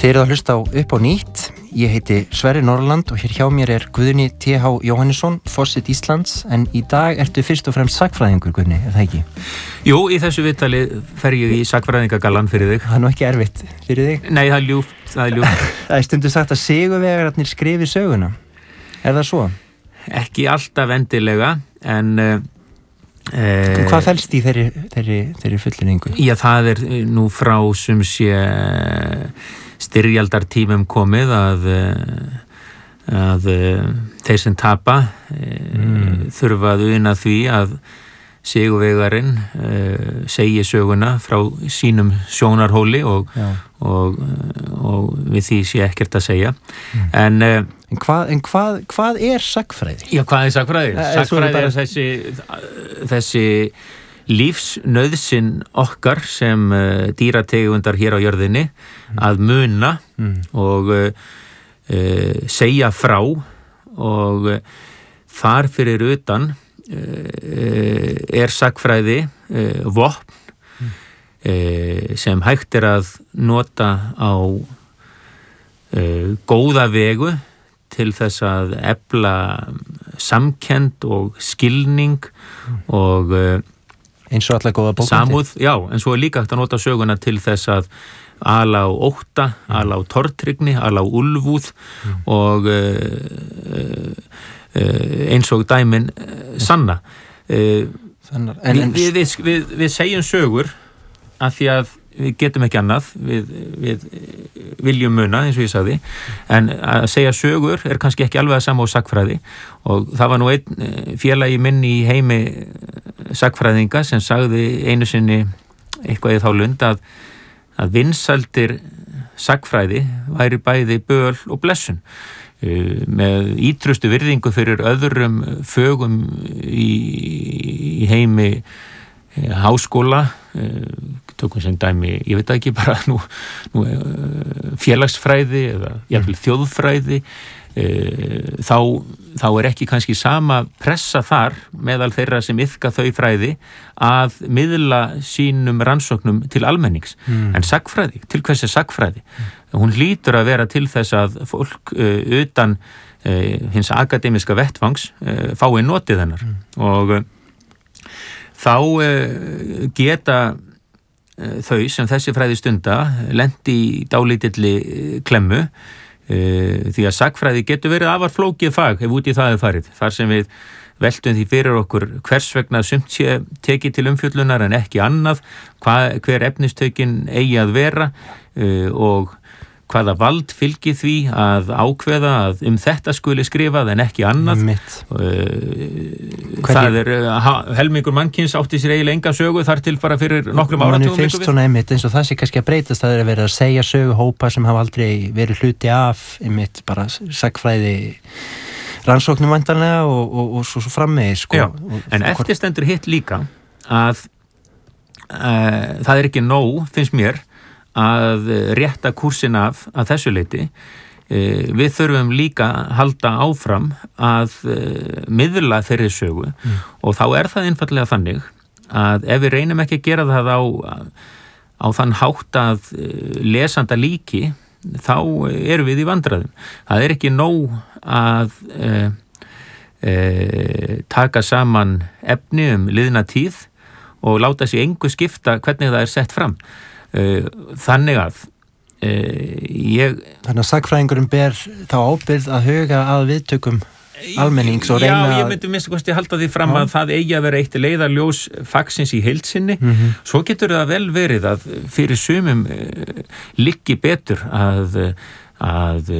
Þið eruð að hlusta á Upp á nýtt. Ég heiti Sverrir Norrland og hér hjá mér Guðni T.H. Jóhannesson, forseti Íslands, en í dag ertu fyrst og fremst sagnfræðingur, Guðni, það ekki? Jú, í þessu viðtali fer ég í sagnfræðingagallann fyrir þig. Það nú ekki erfitt fyrir þig? Nei, það er ljúft. Það stundu sagt að sigurvegararnir skrifi söguna. Það svo? Ekki alltaf endilega, en... Hvað felst í þeirri fullyrðingu? Já, það nú frá sem sé styrjaldartímum komið að þeir sem tapa þurfa að una því að sigurvegarinn segi söguna frá sínum sjónarhóli og við því sé ekkert að segja. En hvað sagnfræði? Já, hvað sagnfræði? Sagnfræði þessi lífsnauðsyn okkar sem dýrategundar hér á jörðinni að muna og segja frá, og þar fyrir utan sagnfræði vopn sem hægt að nota á góða vegu til þess að efla samkennd og skilning og eins og allar góða bókmenntir. Samúð, já, en svo líka hægt að nota söguna til þess að ala á ótta, ala á tortryggni, ala á úlfúð og eins og dæmin sanna. Við segjum sögur af því að við getum ekki annað, við viljum muna, eins og ég sagði, en að segja sögur kannski ekki alveg að sama á sagnfræði, og það var nú einn félagi minn í heimi sagnfræðinga sem sagði einu sinni eitthvað í þá lund að vinsældir sagnfræði væri bæði böl og blessun, með ítrustu virðingu fyrir öðrum fögum í heimi háskóla, tökum sem dæmi, ég veit ekki, bara nú félagsfræði eða jafnvel þjóðfræði, þá ekki kannski sama pressa þar meðal þeirra sem iðka þau fræði að miðla sínum rannsóknum til almennings. En sagnfræði, til hvers sagnfræði? Hún hlýtur að vera til þess að fólk utan hins akademiska vettvangs fái notið hennar, og þá geta þau sem þessi fræði stunda lent í dálítilli klemmu, því að sagnfræði getur verið afar flókið fag ef út í það farið, þar sem við veltum því fyrir okkur hvers vegna sumt sé tekið til umfjöllunar en ekki annað, hver efnistökin eigi að vera og hvaða vald fylgir því að ákveða að þetta skuli skrifað en ekki annað. Það helmingur mannkyns átti sér eiginlega enga sögu þar til bara fyrir nokkrum áratugum. Manni finnst svona einmitt eins og það sé kannski að breytast, það verið að segja söguhópa sem hafa aldrei verið hluti af einmitt bara sagnfræði rannsóknum væntanlega og svo framvegis. Já, en eftir stendur hitt líka að það ekki nóg, finnst mér, að rétta kúrsin af að þessu leyti. Við þurfum líka að halda áfram að miðla þeirri sögu, og þá það einfaldlega þannig að ef við reynum ekki að gera það á þann hátt að lesanda líki, þá erum við í vandræðum. Það ekki nóg að taka saman efni liðna tíð og láta sig engu skipta hvernig það sett fram. Þannig að Þannig að sagnfræðingurinn ber þá ábyrgð að huga að viðtökum almennings og reyna að... Já, ég myndi minnst að halda því fram að það eigi að vera eitt leiðarljós fagsins í heild sinni. Svo getur það vel verið að fyrir sumum liggi betur að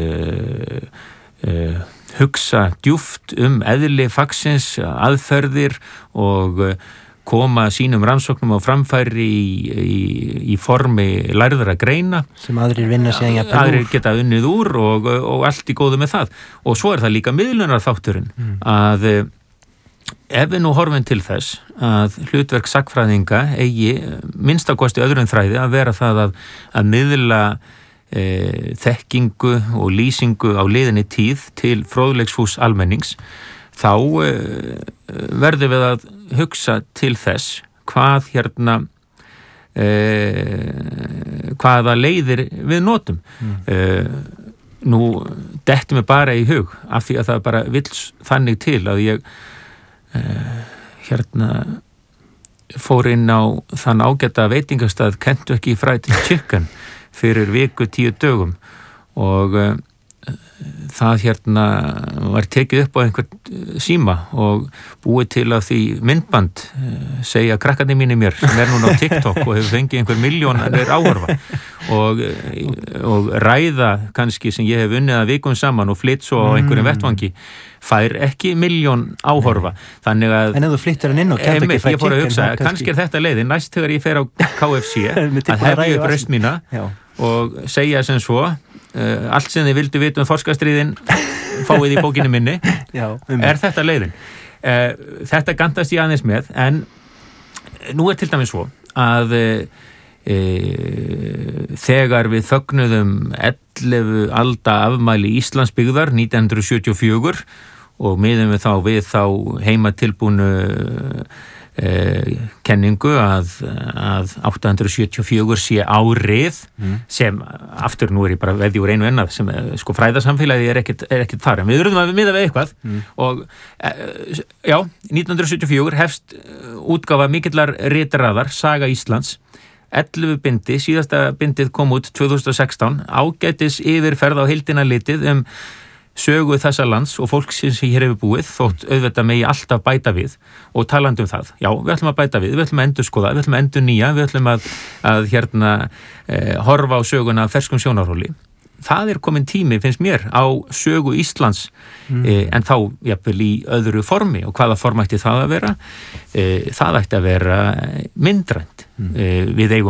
hugsa djúpt eðli fagsins, aðferðir og koma sínum rannsóknum á framfæri í formi lærðra greina sem aðrir vinna sig aðrir geta unnið úr og allt í góðu með það. Og svo það líka miðlunar þátturinn að ef við nú horfum til þess að hlutverk sagnfræðinga eigi minnst að kosti öðrum þræði að vera það að miðla þekkingu og lýsingu á liðinni tíð til fróðleiksfús almennings, þá verðum við að hugsa til þess hvað hvaða leiðir við notum. Nú dettur mér bara í hug af því að það bara vill þannig til að ég fór inn á þann ágæta veitingastað Kentucky Fried Chicken fyrir viku 10 dögum og það var tekið upp á einhvern síma og búið til að því myndband segja krakkarnir mínir mér sem núna á TikTok og hefur fengið einhver milljónir áhorfa og ræða kannski sem ég hef unnið að vikum saman og flytt svo á einhverjum vettvangi fær ekki 1.000.000 áhorfa þannig að en ef þú flyttir hann inn og Kentucky Fried Chicken ég fór að hugsa, kannski þetta leiðin næst þegar ég fer á KFC að hefja upp raust mína og segja sem svo allt sem þið vildu vita þorskastríðin fáið í bókinu minni þetta leiðin þetta gantast ég aðeins með en nú til dæmis svo að þegar við þögnuðum 11 alda afmæli Íslandsbyggðar 1974 og miðum við þá heimatilbúnu kenningu að 874 sé árið sem aftur nú ég bara veðja úr einu ennað sem sko fræðasamfélagi ekkert þar en við erum að miða við eitthvað og 1974 hefst útgáfa mikillar ritraðar Saga Íslands 11 bindi, síðasta bindið kom út 2016, ágætis yfirferð á heildina litið sögu þessa lands og fólksins sem hér hefur búið þótt auðvitað megi alltaf bæta við og talandi það, já, við ætlum að bæta við ætlum að endurskoða, við ætlum að endurnýja við ætlum að horfa á söguna ferskum sjónarhóli það komin tími, finnst mér, á sögu Íslands en þá jafnvel í öðru formi og hvaða form ætti það að vera það ætti að vera myndrænt við eigum